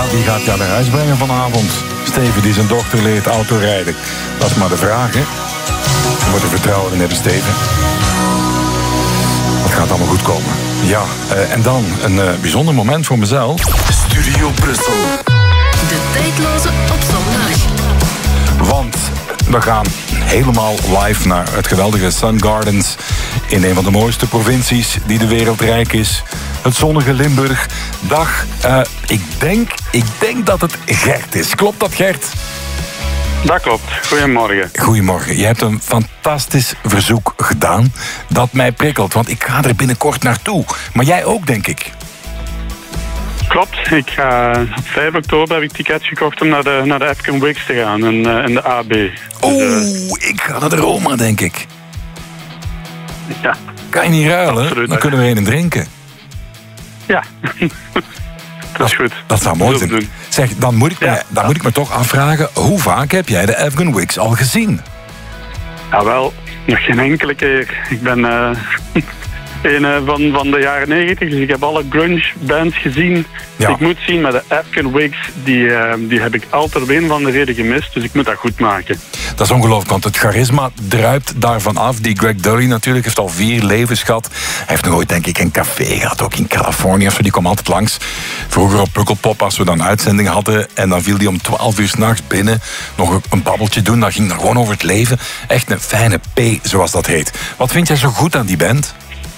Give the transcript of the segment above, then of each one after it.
wie gaat jou naar huis brengen vanavond? Steven die zijn dochter leert autorijden. Dat is maar de vraag, hè. We moeten vertrouwen in hebben, Steven. Het gaat allemaal goed komen. Ja, en dan een bijzonder moment voor mezelf. Studio Brussel. De tijdloze op zondag. Want we gaan helemaal live naar het geweldige Sun Gardens in een van de mooiste provincies die de wereld rijk is. Het zonnige Limburg. Dag, ik denk dat het Gert is. Klopt dat, Gert? Dat klopt. Goedemorgen. Goedemorgen. Je hebt een fantastisch verzoek gedaan dat mij prikkelt, want ik ga er binnenkort naartoe. Maar jij ook, denk ik. Klopt. Ik ga op 5 oktober heb ik tickets gekocht om naar de Afghan Wigs te gaan in de AB. Ik ga naar de Roma, denk ik. Ja. Kan je niet ruilen? Absoluut. Dan kunnen we een drinken. Ja. Dat is goed. Dat zou mooi zijn. Zeg, dan moet ik me toch afvragen, hoe vaak heb jij de Afghan Wigs al gezien? Ja, wel, nog geen enkele keer. Ik ben van de jaren 90, dus ik heb alle grunge bands gezien. Ja. Ik moet zien, met de Afghan Wigs, die heb ik altijd op een of andere reden gemist, dus ik moet dat goed maken. Dat is ongelooflijk, want het charisma druipt daarvan af. Die Greg Dully natuurlijk heeft al 4 levens gehad. Hij heeft nog ooit, denk ik, een café gehad, ook in Californië of zo. Die kwam altijd langs. Vroeger op Pukkelpop, als we dan uitzendingen hadden. En dan viel hij om 12 uur 's nachts binnen. Nog een babbeltje doen, dan ging het gewoon over het leven. Echt een fijne P, zoals dat heet. Wat vind jij zo goed aan die band?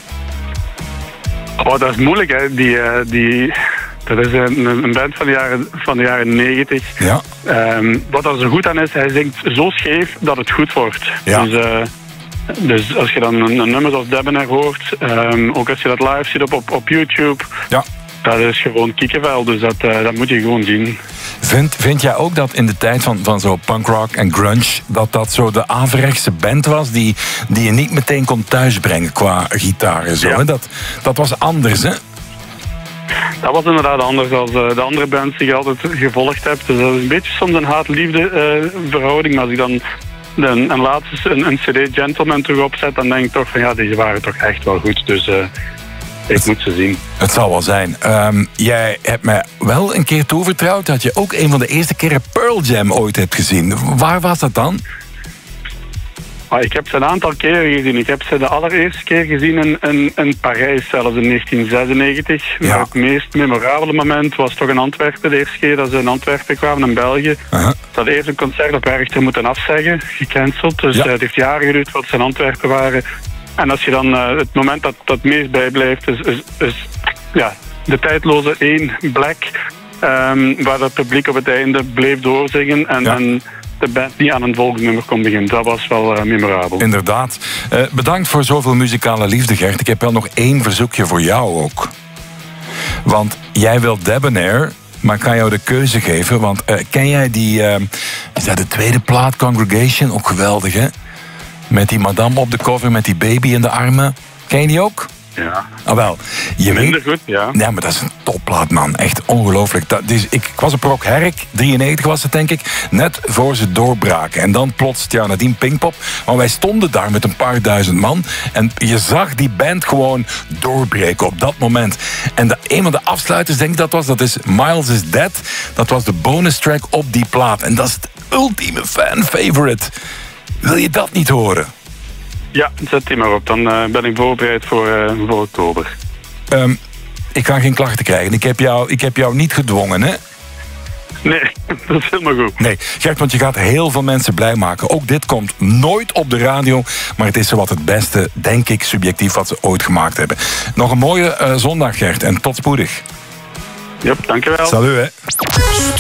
Oh, dat is moeilijk, hè. Dat is een band van de jaren 90. Ja. Wat er zo goed aan is, hij zingt zo scheef dat het goed wordt. Ja. Dus als je dan een nummer als Debonair hoort, ook als je dat live ziet op YouTube, Ja. dat is gewoon kikkervel. Dus dat moet je gewoon zien. Vind jij ook dat in de tijd van zo punkrock en grunge, dat zo de averechtse band was die je niet meteen kon thuisbrengen qua gitaar en zo? Ja. Hè? Dat was anders, hè? Dat was inderdaad anders dan de andere bands die je altijd gevolgd hebt. Dus dat is een beetje soms een haat-liefde verhouding. Maar als ik dan een CD Gentleman terug opzet, dan denk ik toch van ja, deze waren toch echt wel goed. Dus ik moet ze zien. Het zal wel zijn. Jij hebt mij wel een keer toevertrouwd dat je ook een van de eerste keren Pearl Jam ooit hebt gezien. Waar was dat dan? Ik heb ze een aantal keren gezien. Ik heb ze de allereerste keer gezien in Parijs, zelfs in 1996. Ja. Maar het meest memorabele moment was toch in Antwerpen. De eerste keer dat ze in Antwerpen kwamen, in België. Uh-huh. Ze hadden eerst een concert op Werchter moeten afzeggen, gecanceld. Dus Ja. het heeft jaren geduurd voordat ze in Antwerpen waren. En als je dan het moment dat het meest bijblijft, is ja, de tijdloze 1 Black, waar het publiek op het einde bleef doorzingen en de band niet aan een volksnummer kon beginnen. Dat was wel memorabel. Inderdaad. Bedankt voor zoveel muzikale liefde, Gert. Ik heb wel nog 1 verzoekje voor jou ook. Want jij wilt Debonair, maar ik ga jou de keuze geven. Want ken jij die... is dat de tweede plaat, Congregation? Ook geweldig, hè? Met die madame op de cover, met die baby in de armen. Ken je die ook? Ja. Ah, wel. Minder goed, ja. Ja, maar dat is een topplaat, man. Echt ongelooflijk. Ik was op Rock Herk, 93 was het, denk ik. Net voor ze doorbraken. En dan plots, nadien Pinkpop. Maar wij stonden daar met een paar duizend man. En je zag die band gewoon doorbreken op dat moment. En een van de afsluiters, denk ik dat is Miles is Dead. Dat was de bonus track op die plaat. En dat is het ultieme fan favorite. Wil je dat niet horen? Ja, zet die maar op. Dan ben ik voorbereid voor oktober. Ik ga geen klachten krijgen. Ik heb jou niet gedwongen, hè? Nee, dat is helemaal goed. Nee, Gert, want je gaat heel veel mensen blij maken. Ook dit komt nooit op de radio, maar het is zowat het beste, denk ik, subjectief wat ze ooit gemaakt hebben. Nog een mooie zondag, Gert, en tot spoedig. Yep, dankjewel. Salut, hè.